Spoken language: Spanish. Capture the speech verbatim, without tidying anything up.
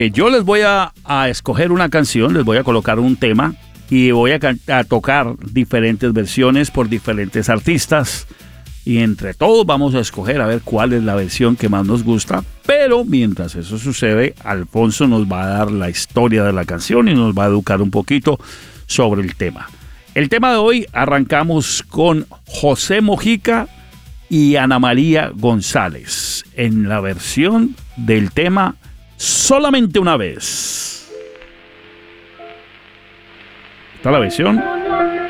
Eh, Yo les voy a, a escoger una canción, les voy a colocar un tema y voy a, can- a tocar diferentes versiones por diferentes artistas. Y entre todos vamos a escoger a ver cuál es la versión que más nos gusta. Pero mientras eso sucede, Alfonso nos va a dar la historia de la canción y nos va a educar un poquito sobre el tema. El tema de hoy arrancamos con José Mojica y Ana María González en la versión del tema Solamente una vez. ¿Está la versión?